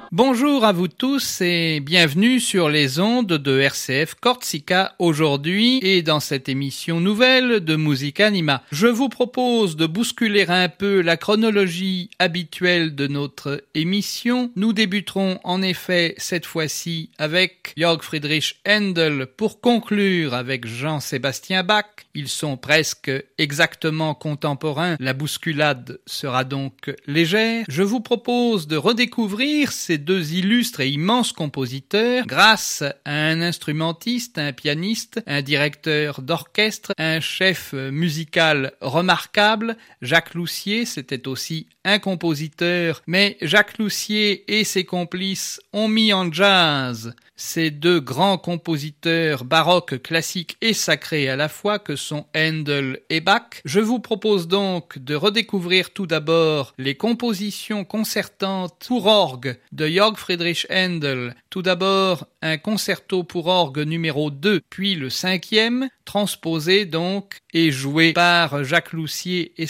Bonjour à vous tous et bienvenue sur les ondes de RCF Corsica aujourd'hui et dans cette émission nouvelle de Musica Anima. Je vous propose de bousculer un peu la chronologie habituelle de notre émission. Nous débuterons en effet cette fois-ci avec Jörg Friedrich Händel pour conclure avec Jean-Sébastien Bach. Ils sont presque exactement contemporains. La bousculade sera donc légère. Je vous propose de redécouvrir ces deux illustres et immenses compositeurs grâce à un instrumentiste, un pianiste, un directeur d'orchestre, un chef musical remarquable. Jacques Loussier, c'était aussi un compositeur, mais Jacques Loussier et ses complices ont mis en jazz ces deux grands compositeurs baroques, classiques et sacrés à la fois que sont Händel et Bach. Je vous propose donc de redécouvrir tout d'abord les compositions concertantes pour orgue de Jörg Friedrich Händel. Tout d'abord un concerto pour orgue numéro 2, puis le 5e, transposé donc et joué par Jacques Loussier et